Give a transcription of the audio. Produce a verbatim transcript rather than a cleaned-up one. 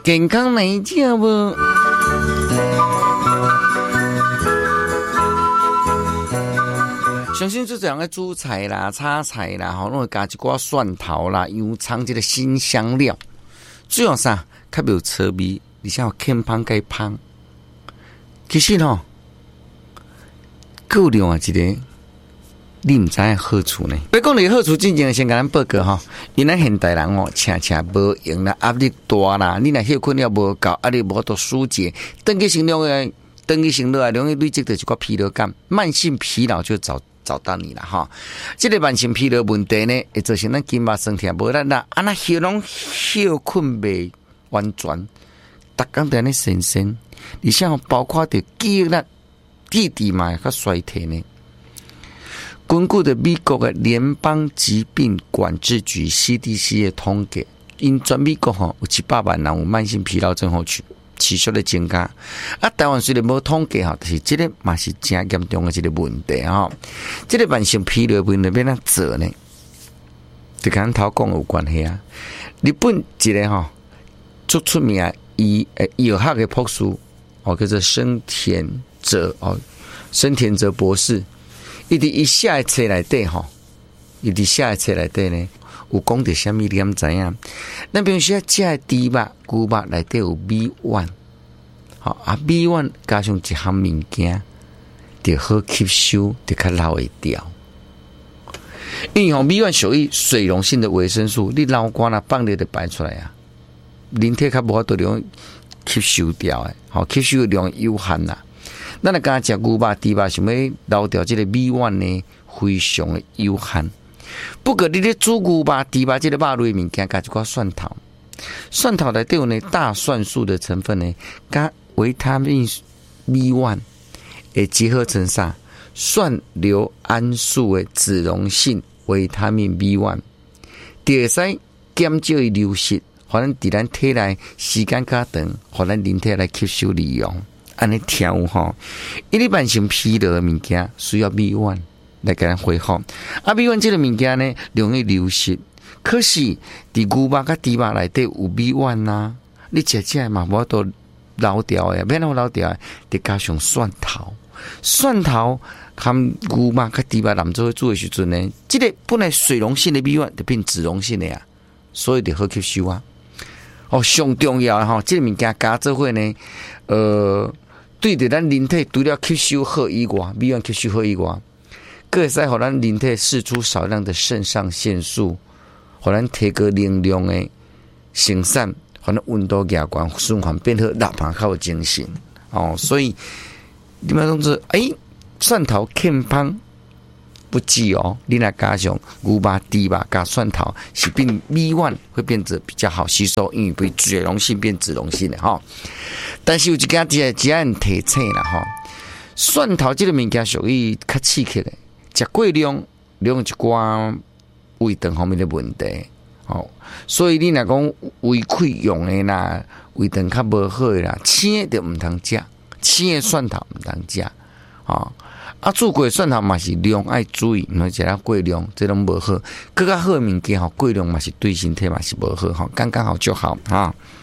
健康哪一家不？相信就这样的煮菜啦、炒菜啦，吼，拢会加一寡蒜头啦、油葱这个新香料，最后啥较有滋味，而且有欠芳解芳。其实吼，够另外一个。你唔知影好处呢？要讲你好处，真正先甲咱报告吼。因咱现代人哦，常常无用啦，压力大啦，你若休困了无够，压力无多疏解，等去心中诶，等去心落啊，容易累积到一个疲劳感，慢性疲劳就找找到你了哈。这个慢性疲劳问题呢，会造成咱筋肉酸痛无力啦，啊那休拢休困未完全，逐工在那神神，而且包括着肌肉力、体质嘛，较衰退呢。根据的美国的联邦疾病管制局 C D C 的统计，因全美国吼有七百万人有慢性疲劳症候群，持续的增加。啊，台湾虽然无统计哈，但是这个嘛是真严重的这个问题哈。这个慢性疲劳问题要怎做呢？就跟咱头讲有关系啊。日本一个吼最出名的医诶药学的博士哦，叫做生田哲哦，生田哲博士。伊伫伊写诶册内底吼，伊伫写诶册内底呢，有讲着啥物？你敢知影？咱平时食诶猪肉、牛肉内底有米烷，吼啊米烷加上一项物件，就好吸收，就较流会掉。因为吼米烷属于水溶性的维生素，你流汗啦放尿就排出来啊，人体较无法度量吸收掉诶，吼吸收量有限啦。咱若敢食牛肉、猪肉，想要留掉这个米烷呢，非常的有限。不过你咧煮牛肉、猪肉这个肉类物件，加一寡蒜头，蒜头内底有呢大蒜素的成分呢，加维他命米烷，会结合成啥？蒜硫胺素的脂溶性维他命米烷，就会使减少伊流失，互咱伫咱体内时间较长，互咱人体来吸收利用。安尼调吼，因为慢性疲劳的物件需要米烷来给咱恢复。啊，米烷这个物件呢，容易流失。可是伫牛肉甲猪肉内底有米烷呐，你食食嘛，无都流掉诶，免好流掉诶，得加上蒜头。蒜头含牛肉甲猪肉淋做煮诶时阵呢，这个本来水溶性的米烷就变脂溶性的呀，所以就好吸收啊。哦，上重要诶吼，这个物件加做伙呢，呃。对着咱人体除了吸收好以外，米烷吸收好以外，佫会使互咱人体释出少量的肾上腺素，互咱提高能量的生产，互咱温度加悬，循环变好，六盘较有精神哦。所以你们总之，诶，蒜头欠芳不济哦，你来加上牛肉、猪肉加蒜头，是变米烷会变得比较好吸收，因为被水溶性变脂溶性的哈。但是有一件只只按提醒啦哈，蒜头这个物件属于较刺激的，食过量，量一寡胃肠方面的问题哦。所以你若讲胃溃疡的啦，胃肠较无好的啦，青的就唔通食，青的蒜头唔通食哦。啊，煮过蒜头嘛是量爱注意，毋能食了过量，这拢无好。更较好的物件吼，过量嘛是对身体嘛是无好吼，刚刚好就好哈。